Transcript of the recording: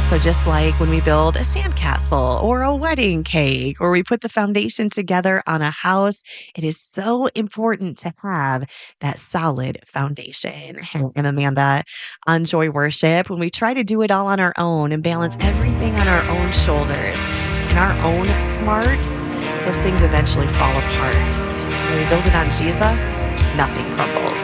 So just like when we build a sandcastle or a wedding cake, or we put the foundation together on a house, it is so important to have that solid foundation. And Amanda, on Joy Worship, when we try to do it all on our own and balance everything on our own shoulders and our own smarts, those things eventually fall apart. When we build it on Jesus, nothing crumbles.